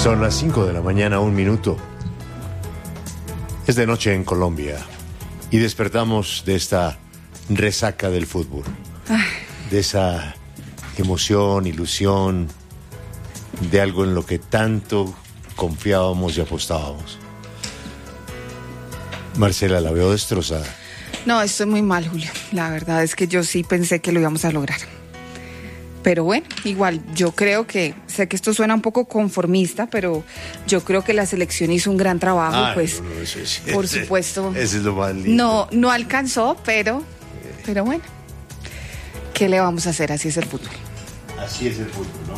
Son las 5 de la mañana, 1 minuto. Es de noche en Colombia y despertamos de esta resaca del fútbol. De esa emoción, ilusión, de algo en lo que tanto confiábamos y apostábamos. Marcela, la veo destrozada. No, estoy muy mal, Julio. La verdad es que yo sí pensé que lo íbamos a lograr. Pero bueno, igual, yo creo que, sé que esto suena un poco conformista, pero yo creo que la selección hizo un gran trabajo, por supuesto. Ese es lo más lindo. No alcanzó, pero bueno, ¿qué le vamos a hacer? Así es el fútbol. Así es el fútbol, ¿no?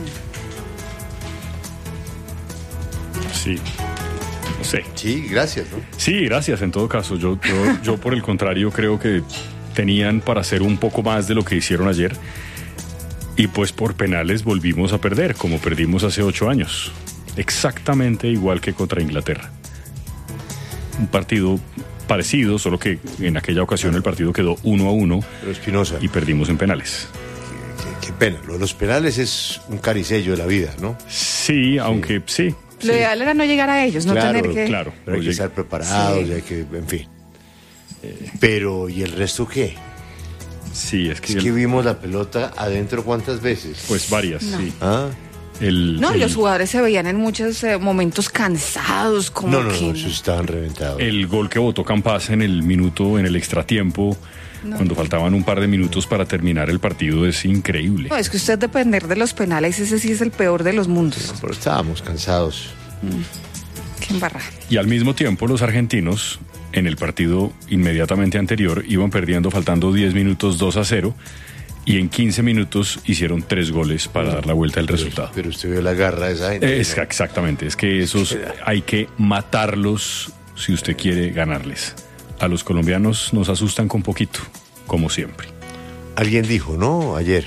Sí. No sé. Sí, gracias, ¿no? Sí, gracias en todo caso. Yo por el contrario creo que tenían para hacer un poco más de lo que hicieron ayer. Y pues por penales volvimos a perder, como perdimos hace 8 años. Exactamente igual que contra Inglaterra. Un partido parecido, solo que en aquella ocasión el partido quedó 1-1. Pero Espinosa, y perdimos en penales. Qué pena. Lo de los penales es un caricello de la vida, ¿no? Sí, aunque sí. Lo ideal era no llegar a ellos, no tener que... Claro, pero hay que estar preparados, Sí. hay que, en fin. Pero, ¿y el resto qué? Sí, es que vimos la pelota adentro ¿cuántas veces? pues varias, No. sí. ¿Ah? Los jugadores se veían en muchos momentos cansados, como No, que... esos estaban reventados. El gol que votó Campas en el extratiempo, cuando faltaban un par de minutos para terminar el partido, es increíble. No, es que usted depender de los penales, ese sí es el peor de los mundos. Pero estábamos cansados. Qué embarrada. Y al mismo tiempo los argentinos, en el partido inmediatamente anterior, iban perdiendo faltando 10 minutos 2-0, y en 15 minutos hicieron 3 goles para dar la vuelta al resultado. Pero usted vio la garra de esa gente. ¿no? Exactamente, es que esos hay que matarlos si usted quiere ganarles. A los colombianos nos asustan con poquito, como siempre. Alguien dijo, ¿no? Ayer.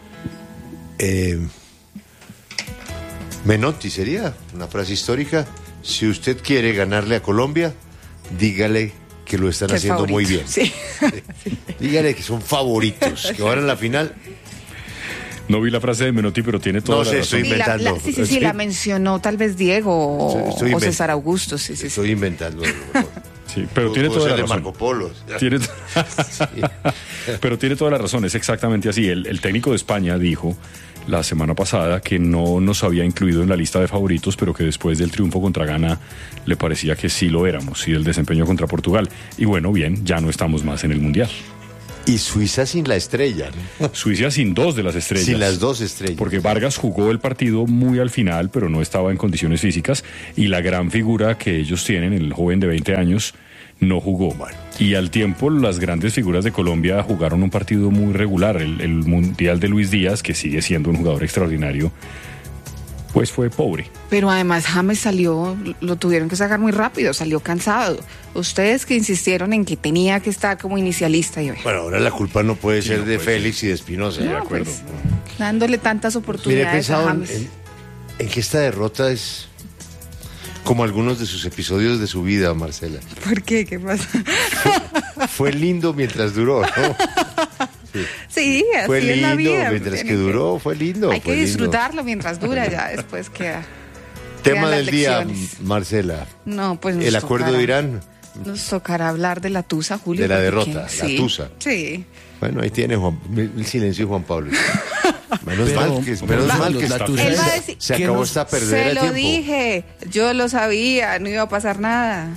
Menotti sería una frase histórica. Si usted quiere ganarle a Colombia, dígale que lo están Qué haciendo favorito. muy bien. Sí. Dígale que son favoritos, que van a la final. No vi la frase de Menotti, pero tiene toda No la sé, razón. estoy inventando. Sí, la mencionó tal vez Diego Estoy o César Augusto. Sí. Estoy inventando. Sí, pero tiene toda la de razón. Marco Polo. Tiene Pero tiene toda la razón, es exactamente así. El técnico de España dijo la semana pasada que no nos había incluido en la lista de favoritos, pero que después del triunfo contra Ghana le parecía que sí lo éramos, y del desempeño contra Portugal. Y bueno, bien, ya no estamos más en el Mundial. Y Suiza sin la estrella, ¿no? Suiza sin 2 de las estrellas. Sin las 2 estrellas. Porque Vargas jugó el partido muy al final, pero no estaba en condiciones físicas, y la gran figura que ellos tienen, el joven de 20 años, no jugó. Y al tiempo las grandes figuras de Colombia jugaron un partido muy regular. El Mundial de Luis Díaz, que sigue siendo un jugador extraordinario, pues fue pobre. Pero además James salió, lo tuvieron que sacar muy rápido, salió cansado. Ustedes que insistieron en que tenía que estar como inicialista. Y Bueno, ahora la culpa no puede ser de Félix y de Espinosa. De acuerdo. dándole tantas Mire, he oportunidades a pensado James. en que esta derrota es como algunos de sus episodios de su vida, Marcela. ¿Por qué? ¿Qué pasa? Fue lindo mientras duró, ¿no? Sí, así Fue es la lindo vida. mientras Tiene que duró, fue lindo. Hay fue que lindo. disfrutarlo mientras dura, ya después queda. Tema quedan las del día, lecciones. Marcela. No, pues El acuerdo de Irán, Nos tocará hablar de la tusa, Julio. de la porque derrota, la sí, tusa. Sí. Bueno, ahí tiene el silencio de Juan Pablo. Menos Pero, mal que la tusa Él es- va a decir- se que acabó nos- esta perdera Se de lo tiempo. dije, yo lo sabía, no iba a pasar nada.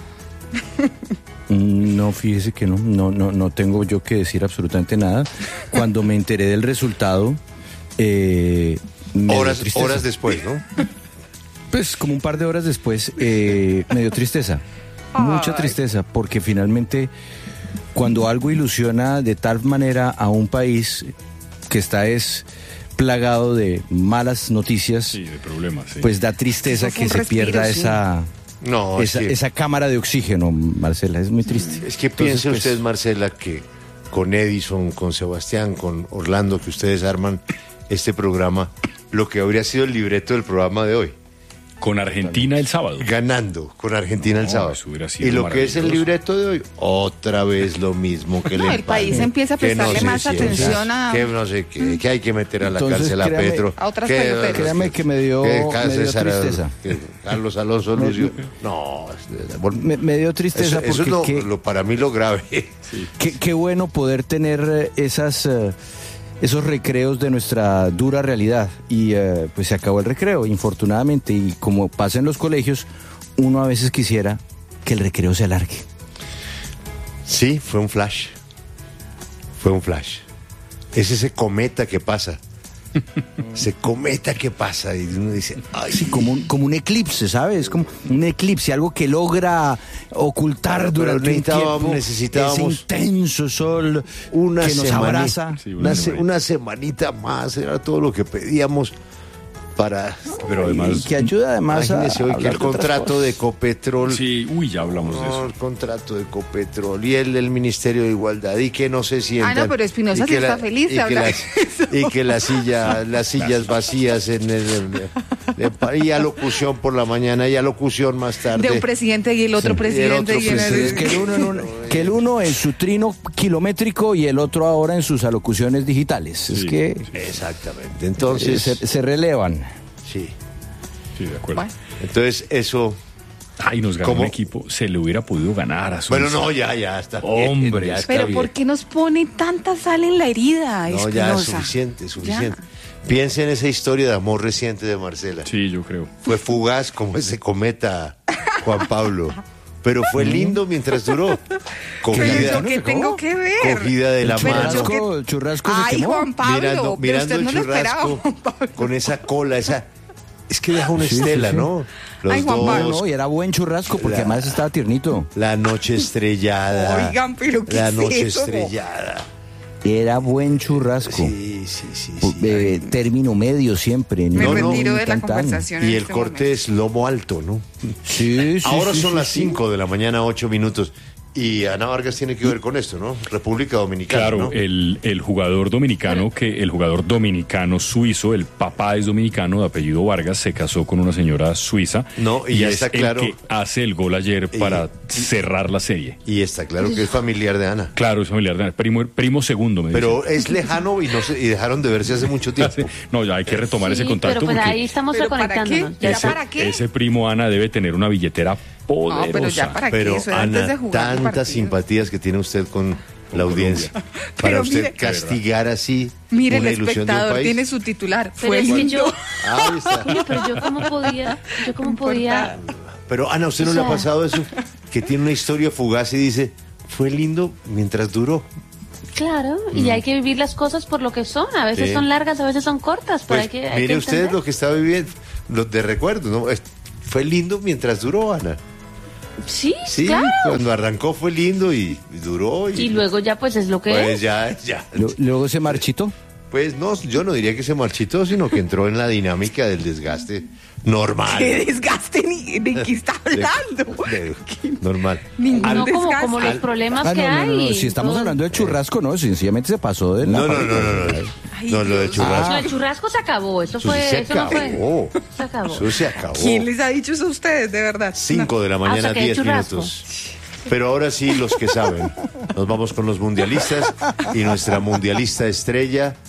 No, fíjese que no tengo yo que decir absolutamente nada. Cuando me enteré del resultado, me dio tristeza. Horas después, ¿no? Pues como un par de horas después, me dio tristeza, mucha tristeza, porque finalmente cuando algo ilusiona de tal manera a un país que está plagado de malas noticias, Sí, de problemas, sí. pues da tristeza Eso fue que un se respiro, pierda sí. No, esa cámara de oxígeno, Marcela, es muy triste. es que Entonces, piense pues, usted, Marcela, que con Edison, con Sebastián, con Orlando, que ustedes arman este programa, lo que habría sido el libreto del programa de hoy. Con Argentina el sábado. Ganando con Argentina el No, sábado. eso hubiera sido Y lo que es el maravilloso. libreto de hoy, otra vez lo mismo que No, el empate. país empieza a Que prestarle sé más si atención a- Que no sé qué, que hay que meter a la Entonces, cárcel a créame- Petro. A otras que- peloteras. Créame que me dio tristeza. que Carlos Alonso Lucio. No, Me dio tristeza eso es porque para mí lo grave. qué bueno poder tener esos recreos de nuestra dura realidad. Y pues se acabó el recreo, infortunadamente. Y como pasa en los colegios, uno a veces quisiera que el recreo se alargue. Sí, fue un flash. Fue un flash. Es ese cometa que pasa. Ese cometa que pasa y uno dice, ay, Sí, como un eclipse, ¿sabes? Es como un eclipse, algo que logra ocultar Pero durante un tiempo necesitábamos ese intenso sol una que nos semanita, abraza. Sí, una semanita más, era todo lo que pedíamos para... Pero además, Y que ayuda además a Imagínese hoy que hablar el de otras contrato cosas. de Ecopetrol... sí, ya hablamos de No, eso. el contrato de Ecopetrol y el del Ministerio de Igualdad y que no se sientan. Ah, no, pero Espinosa y que sí está feliz de hablar de eso. Y que las sillas vacías y alocución por la mañana y alocución más tarde. De un presidente y el otro presidente. otro y el- presidente. Que el uno en su trino kilométrico y el otro ahora en sus alocuciones digitales. Es Sí, que Exactamente. Entonces, se relevan. sí. Sí, de acuerdo. Bueno. Entonces, eso. Ay, nos ganó ¿Cómo? un equipo. Se le hubiera podido ganar a Suiza. Bueno, no, ya está bien. Hombre, ya está Pero bien. ¿por qué nos pone tanta sal en la herida, No, ya es Espinosa? suficiente. Piensa en esa historia de amor reciente de Marcela. Sí, yo creo. Fue fugaz como ese cometa, Juan Pablo. Pero fue lindo mientras duró. Pero Cogida, yo qué tengo que ver. cogida de la Pero mano. yo qué- El churrasco se Ay, quemó. Juan Pablo, pero mirando usted no el lo esperaba, churrasco Juan Pablo. con esa cola, es que deja una Sí, estela, sí, sí. ¿no? Los Ay, Juan dos, Pablo. No, y era buen churrasco porque La- además estaba tiernito. la noche estrellada. Oigan, pero ¿qué la es noche eso? estrellada. Era buen churrasco. Sí. Término medio siempre. Me No, retiro de la Tan, tan. conversación. Y en el este corte momento. es lomo alto, ¿no? Sí, sí. Ahora sí, son sí, las sí. 5 de la mañana, 8 minutos. Y Ana Vargas tiene que ver con esto, ¿no? República Dominicana, Claro, ¿no? el jugador dominicano suizo, el papá es dominicano de apellido Vargas, se casó con una señora suiza. No, y ya es está claro. el que hace el gol ayer para cerrar la serie. Y está claro que es familiar de Ana. Claro, es familiar de primo segundo, me Pero es lejano y dejaron de verse hace mucho tiempo. dicen. No, ya hay que retomar ese Sí, contacto pero pues porque ahí estamos ¿Pero para reconectándonos. qué? Ya ¿Ese- está. para qué? ese primo Ana debe tener una billetera poderosa. No, pero ya para Pero qué, eso era antes de Ana, jugar el tantas partido. simpatías que tiene usted con la audiencia. Para Pero usted mire- castigar así Mire, el una ilusión de un espectador país. tiene su titular. Pero Fue es que lindo. yo, Ahí está. Oye, pero yo cómo podía, Pero Ana, ¿a usted no O le ha sea- pasado eso? Que tiene una historia fugaz y dice, fue lindo mientras duró. claro, y hay que vivir las cosas por lo que son, a veces Sí. son largas, a veces son cortas, pero Pues hay que mire usted entender. lo que está viviendo, lo de recuerdo, ¿no? Fue lindo mientras duró, Ana. Sí, Sí, claro. cuando arrancó fue lindo y duró. Y luego ya pues es lo que Pues es. ya. Luego se marchitó. Pues no, yo no diría que se marchitó, sino que entró en la dinámica del desgaste normal. ¿Qué desgaste de qué está hablando? Normal. Ningún No como, desgaste. como los problemas Ah, que no, no, no, hay. Si estamos todo. hablando de churrasco, no, sencillamente se pasó de la No, parrilla. Ay, No, lo de Dios. churrasco. No, el churrasco se acabó, eso Eso fue, sí se eso no fue. acabó. Se acabó. Eso se acabó. ¿Quién les ha dicho eso a ustedes, de verdad? 5 de la mañana, o sea, que hay 10 churrasco. minutos. Pero ahora sí, los que saben. Nos vamos con los mundialistas y nuestra mundialista estrella.